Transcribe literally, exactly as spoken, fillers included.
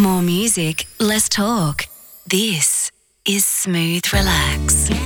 More music, less talk. This is Smooth Relax.